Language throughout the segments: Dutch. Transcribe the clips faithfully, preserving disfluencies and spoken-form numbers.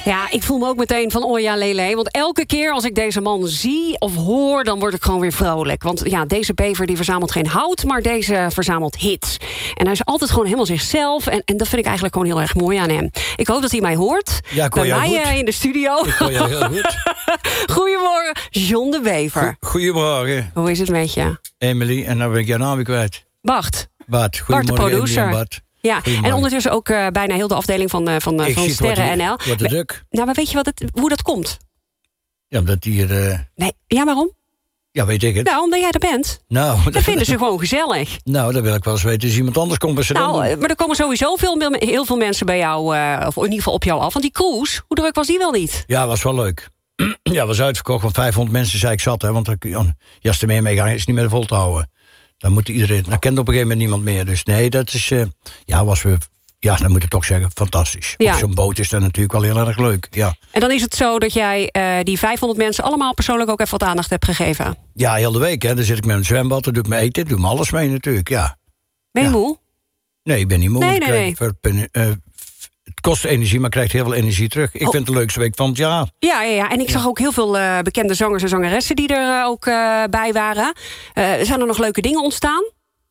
Ja, ik voel me ook meteen van oh ja, lele. Want elke keer als ik deze man zie of hoor, dan word ik gewoon weer vrolijk. Want ja, deze bever die verzamelt geen hout, maar deze verzamelt hits. En hij is altijd gewoon helemaal zichzelf. En, en dat vind ik eigenlijk gewoon heel erg mooi aan hem. Ik hoop dat hij mij hoort. Ja, ik hoor bij mij goed. in de studio. Ik hoor jou heel goed. Goedemorgen, John de Bever. Goedemorgen, Hoe is het met je? Emily. En dan ben ik jouw naam weer kwijt. Bart. Bart, Bart, de goedemorgen. Emily producer. en Bart. Ja, en ondertussen ook uh, bijna heel de afdeling van, uh, van, uh, Ik van zie het, wordt Sterren hier- N L. wordt te druk. Nou, maar weet je wat het, hoe dat komt? Ja, omdat hier... Uh, Nee, ja, waarom? ja, weet ik het. Nou, omdat jij er bent. Nou, Dat vinden ze gewoon gezellig. nou, dat wil ik wel eens weten. Als iemand anders komt bij z'n Nou, allen. uh, maar er komen sowieso veel, mil- heel veel mensen bij jou, uh, of in ieder geval op jou af. Want die cruise, hoe druk was die wel niet? Ja, was wel leuk. Ja, was uitverkocht, want vijfhonderd mensen zei ik zat. Hè, want dan- ja, als er meer mee gaan, is het niet meer vol te houden. Dan moet iedereen... Dan kent op een gegeven moment niemand meer. Dus nee, dat is... Uh, ja, was we... Ja, dan moet ik toch zeggen, fantastisch. Ja. Op zo'n boot is dat natuurlijk wel heel erg leuk. Ja, En dan is het zo dat jij uh, die vijfhonderd mensen allemaal persoonlijk ook even wat aandacht hebt gegeven. ja heel de week. Hè. Dan zit ik met een zwembad, dan doe ik mijn eten, doe me alles mee natuurlijk, ja. Ben je Ja. moe? Nee, ik ben niet moe. Nee, Ik nee, krijg voor- uh, het kost energie, maar krijgt heel veel energie terug. Ik Oh. vind het de leukste week van het jaar. Ja, ja, ja. En ik zag ook heel veel uh, bekende zangers en zangeressen die er uh, ook uh, bij waren. Uh, zijn er nog leuke dingen ontstaan?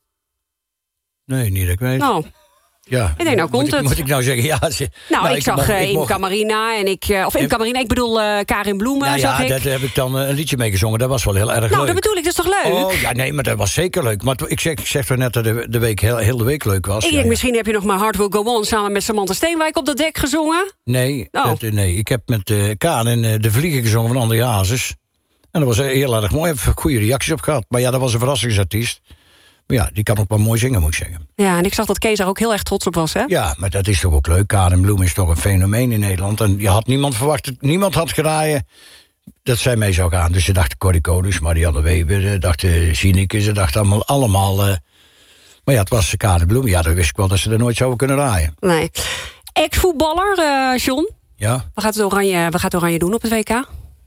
Nee, niet dat ik weet. Nou, ja. ik denk, nou komt moet het. Ik, moet ik nou zeggen, ja... Ze, nou, ik zag mocht- uh, ik mocht- Imca Marina en ik... Uh, of Imca Marina, ik bedoel uh, Karin Bloemen, Nou zag ja, ik. daar heb ik dan uh, een liedje mee gezongen. Dat was wel heel erg nou, leuk. dat bedoel ik, dat is toch leuk? Oh, ja, nee, maar dat was zeker leuk. Maar ik zeg, ik zeg toch net dat de, de week heel, heel de week leuk was. ik Ja, denk, ja. misschien heb je nog maar Hard Will Go On samen met Samantha Steenwijk op dat dek gezongen. Nee, Oh. dat, nee, ik heb met uh, Kaan en uh, De Vliegen gezongen van André Hazes. En dat was heel erg mooi. Ik heb goede reacties op gehad. Maar ja, dat was een verrassingsartiest. Maar ja, die kan ook wel mooi zingen, moet ik zeggen. Ja, en ik zag dat Kees daar ook heel erg trots op was, hè? Ja, maar dat is toch ook leuk. Karen Bloem is toch een fenomeen in Nederland. En je had niemand verwacht, niemand had geraaien dat zij mee zou gaan. Dus ze dachten Corrie Konings, Marianne Weber, ze dachten Sineke, ze dachten allemaal... allemaal uh... Maar ja, het was Karen Bloem. Ja, dan wist ik wel dat ze er nooit zouden kunnen raaien. Nee. Ex-voetballer, uh, John. Ja? Wat gaat, het Oranje, wat gaat Oranje doen op het W K?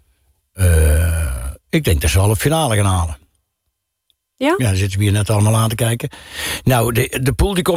Uh, ik denk dat ze halve finale gaan halen. Ja? Ja, dan zitten we hier net allemaal aan te kijken. Nou, de, de pool die komt